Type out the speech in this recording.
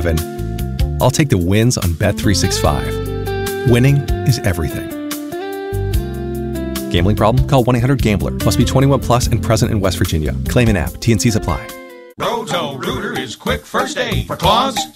7. I'll take the wins on Bet365. Winning is everything. Gambling problem? Call 1-800-GAMBLER. Must be 21 plus and present in West Virginia. Claim an app. T&Cs apply. Roto-Rooter is quick first aid for clogs,